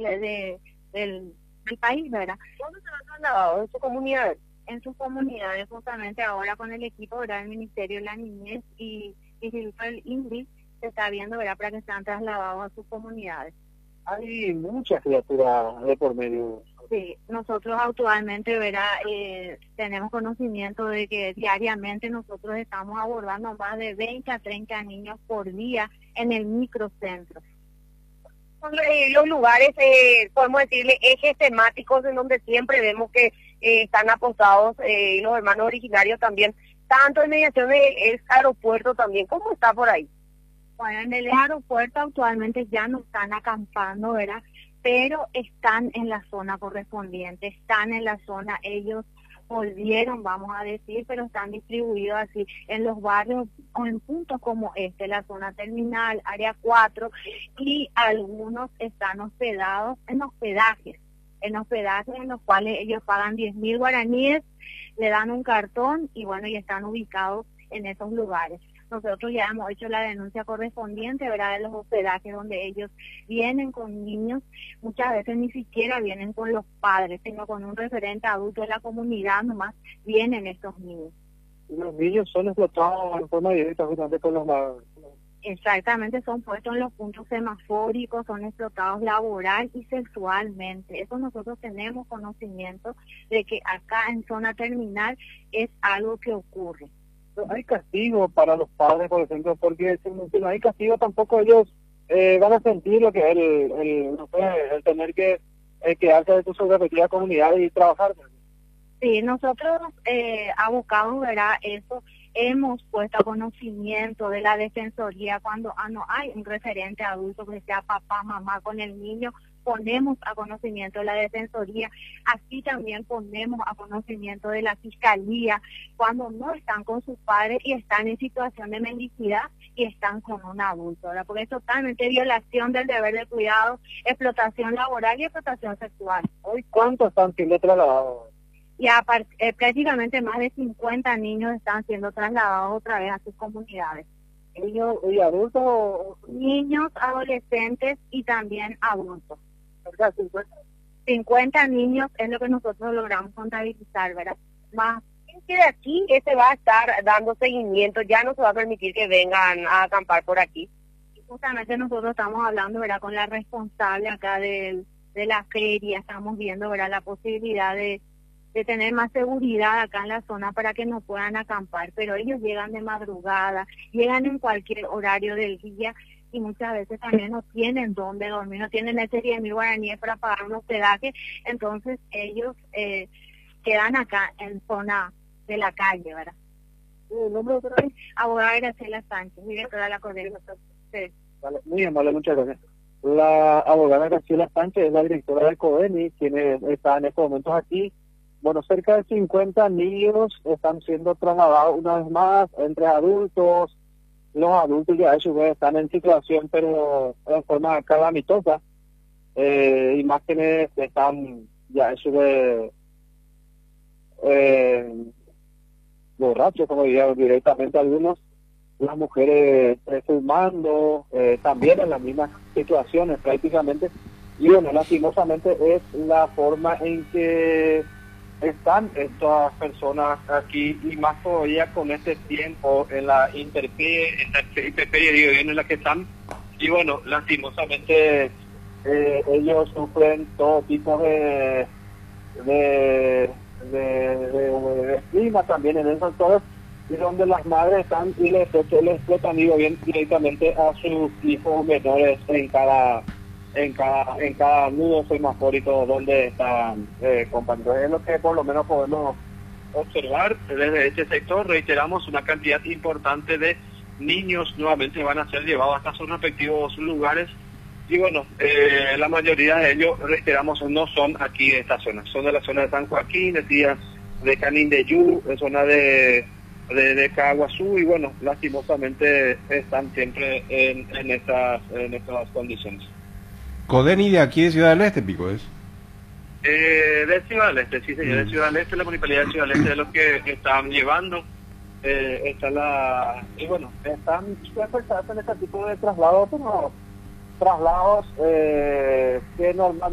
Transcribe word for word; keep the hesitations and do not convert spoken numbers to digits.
de, del, del país, ¿verdad? ¿Dónde se han trasladado? ¿En su comunidad? En sus comunidades, justamente ahora con el equipo, ¿verdad? El Ministerio de la Niñez y Instituto del INDI se está viendo, ¿verdad? Para que sean trasladados a sus comunidades. Hay muchas criaturas de por medio. Sí, nosotros actualmente, ¿verdad? Eh, tenemos conocimiento de que diariamente nosotros estamos abordando más de veinte a treinta niños por día en el microcentro. Son eh, los lugares, eh, podemos decirle, ejes temáticos en donde siempre vemos que eh, están apostados eh, los hermanos originarios también, tanto en mediación del aeropuerto también. ¿Cómo está por ahí? Bueno, en el aeropuerto actualmente ya no están acampando, ¿verdad? Pero están en la zona correspondiente, están en la zona, ellos volvieron, vamos a decir, pero están distribuidos así en los barrios o en puntos como este, la zona terminal, área cuatro, y algunos están hospedados en hospedajes, en hospedajes en los cuales ellos pagan diez mil guaraníes, le dan un cartón y bueno, y están ubicados en esos lugares. Nosotros ya hemos hecho la denuncia correspondiente, ¿verdad?, de los hospedajes donde ellos vienen con niños, muchas veces ni siquiera vienen con los padres, sino con un referente adulto de la comunidad, nomás vienen estos niños. Los niños son explotados en forma directa justamente con los padres. Exactamente, son puestos en los puntos semafóricos, son explotados laboral y sexualmente. Eso nosotros tenemos conocimiento de que acá en zona terminal es algo que ocurre. No hay castigo para los padres, por ejemplo, porque si no hay castigo tampoco ellos eh, van a sentir lo que es el, el, no sé, el tener que eh, quedarse de sus respectivas comunidades y trabajar. Sí, nosotros eh, abocados, ¿verdad? Eso hemos puesto a conocimiento de la Defensoría cuando ah, no hay un referente adulto que sea papá, mamá con el niño, ponemos a conocimiento de la Defensoría, así también ponemos a conocimiento de la Fiscalía cuando no están con sus padres y están en situación de mendicidad y están con un adulto, ¿verdad? Porque es totalmente violación del deber de cuidado, explotación laboral y explotación sexual. ¿Hoy cuántos están siendo trasladados? Y a part eh, prácticamente más de cincuenta niños están siendo trasladados otra vez a sus comunidades. ¿Niños y adultos? Niños, adolescentes y también adultos. ¿Verdad? cincuenta. cincuenta niños es lo que nosotros logramos contabilizar, ¿verdad? Más que de aquí ese va a estar dando seguimiento, ya no se va a permitir que vengan a acampar por aquí. Y justamente nosotros estamos hablando, ¿verdad?, con la responsable acá del, de la feria, estamos viendo, ¿verdad?, la posibilidad de de tener más seguridad acá en la zona para que no puedan acampar, pero ellos llegan de madrugada, llegan en cualquier horario del día y muchas veces también no tienen dónde dormir, no tienen ese diez mil guaraníes para pagar un hospedaje, entonces ellos eh, quedan acá en zona de la calle, ¿verdad? ¿El nombre otra vez? Abogada Graciela Sánchez, directora de la Corrección. Sí. Vale, muy amable, muchas gracias. La abogada Graciela Sánchez es la directora de CODENI, quien está en estos momentos aquí. Bueno, cerca de cincuenta niños están siendo trasladados una vez más entre adultos. Los adultos ya a su vez están en situación, pero de forma calamitosa. Eh, imágenes están ya a su vez eh, borrachos, como dirían directamente algunos. Las mujeres eh, fumando, eh, también en las mismas situaciones prácticamente. Y bueno, lastimosamente es la forma en que están estas personas aquí, y más todavía con este tiempo en la intemperie, en la intemperie digo bien, en la que están, y bueno, lastimosamente eh, ellos sufren todo tipo de de, de, de, de clima también en esos sectores, y donde las madres están y les, les explotan digo bien directamente a sus hijos menores en cada en cada en cada nudo semafórico donde están eh, compañeros. Es lo que por lo menos podemos observar desde este sector. Reiteramos, una cantidad importante de niños nuevamente van a ser llevados hasta sus respectivos lugares, y bueno, eh, la mayoría de ellos, reiteramos, no son aquí de esta zona, son de la zona de San Joaquín, de Tías de Canindeyú, de zona de de, de Caguazú, y bueno, lastimosamente están siempre en, en estas en estas condiciones. CODENI de aquí de Ciudad del Este, Pico, ¿es? Eh, de Ciudad del Este, sí, señor, de Ciudad del Este, la municipalidad de Ciudad del Este es lo que están llevando. Eh, está la... Y bueno, están en este tipo de traslados, pero traslados eh, que normalmente